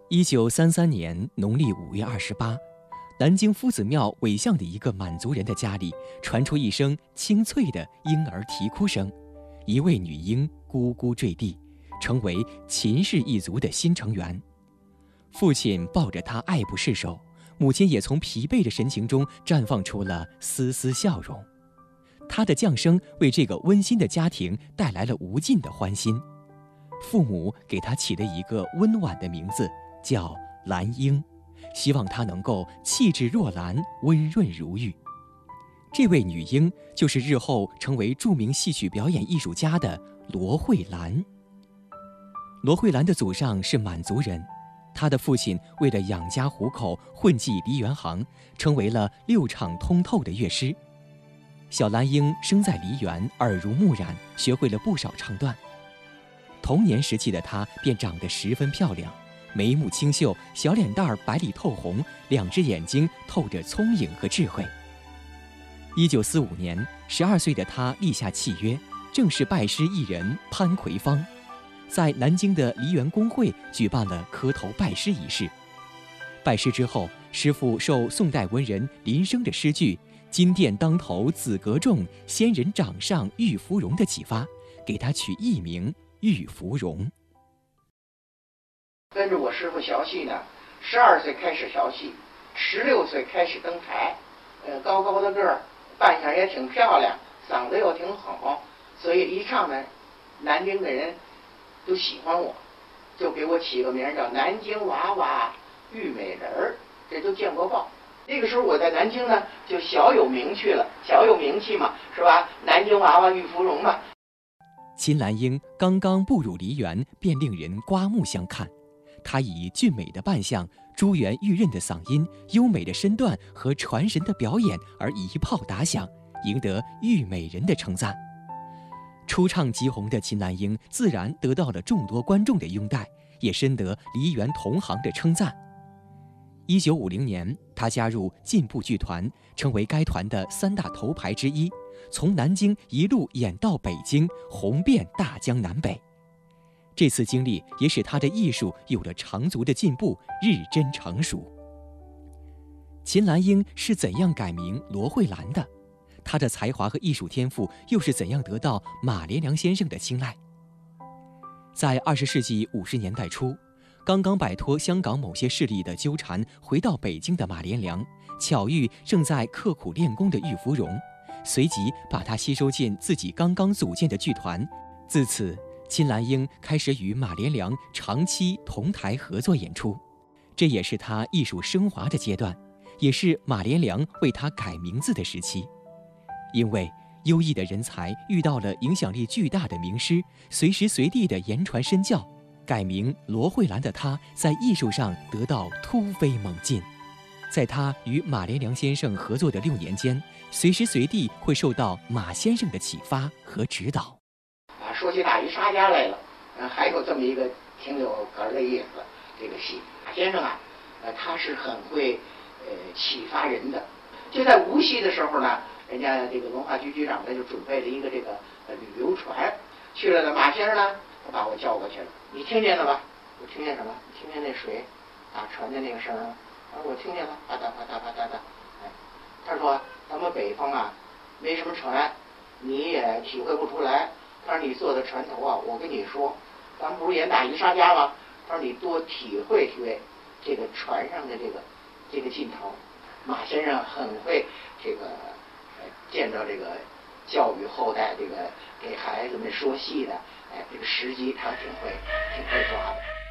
1933年农历5月28，南京夫子庙尾巷的一个满族人的家里传出一声清脆的婴儿啼哭声，一位女婴咕咕坠地，成为秦氏一族的新成员。父亲抱着她爱不释手，母亲也从疲惫的神情中绽放出了丝丝笑容。她的降生为这个温馨的家庭带来了无尽的欢欣。父母给她起了一个温婉的名字，叫兰英，希望她能够气质若兰，温润如玉。这位女婴就是日后成为著名戏曲表演艺术家的罗慧兰。罗慧兰的祖上是满族人，她的父亲为了养家糊口，混迹梨园行，成为了6场通透的乐师。小兰英生在梨园，耳濡目染，学会了不少唱段。童年时期的她便长得十分漂亮，眉目清秀，小脸蛋儿白里透红，2只眼睛透着聪颖和智慧。1945年，12岁的她立下契约，正式拜师艺人潘奎芳，在南京的梨园公会举办了磕头拜师仪式。拜师之后，师傅受宋代文人林升的诗句“金殿当头紫阁重，仙人掌上玉芙蓉”的启发，给他取艺名玉芙蓉。 跟着我师傅学戏呢，12岁开始学戏，16岁开始登台，高高的个儿，扮相也挺漂亮，嗓子又挺好，所以一唱呢，南京的人都喜欢我，就给我起个名叫南京娃娃玉美人儿，这都见过报。那个时候我在南京呢，就小有名气了，小有名气嘛，是吧？南京娃娃玉芙蓉嘛。 秦兰英刚刚步入梨园，便令人刮目相看。她以俊美的扮相、珠圆玉润的嗓音、优美的身段和传神的表演而一炮打响，赢得玉美人的称赞。初唱即红的秦兰英自然得到了众多观众的拥戴，也深得梨园同行的称赞。1950年，她加入进步剧团，成为该团的3大头牌之一，从南京一路演到北京，红遍大江南北。这次经历也使她的艺术有了长足的进步，日臻成熟。秦兰英是怎样改名罗慧兰的？她的才华和艺术天赋又是怎样得到马连良先生的青睐？在20世纪50年代初，刚刚摆脱香港某些势力的纠缠，回到北京的马连良巧遇正在刻苦练功的玉芙蓉，随即把她吸收进自己刚刚组建的剧团。自此，秦兰英开始与马连良长期同台合作演出，这也是她艺术升华的阶段，也是马连良为她改名字的时期。因为优异的人才遇到了影响力巨大的名师，随时随地的言传身教，改名罗慧兰的她在艺术上得到突飞猛进。在她与马连良先生合作的6年间，随时随地会受到马先生的启发和指导。 说起大鱼沙家来了，还有这么一个挺有个儿的意思，这个戏马先生啊，他是很会启发人的。就在无锡的时候呢，人家这个文化局局长呢就准备了一个这个旅游船，去了的马先生呢，他把我叫过去了。你听见了吧？我听见什么？你听见那水打船的那个声吗？我听见了，啪嗒啪嗒啪嗒的。他说咱们北方啊，没什么船，你也体会不出来。他说你坐在船头啊，我跟你说，咱们不是演大鱼沙家吗？他说你多体会体会这个船上的这个劲头。马先生很会这个见到这个教育后代，这个给孩子们说戏的，这个时机他挺会抓的。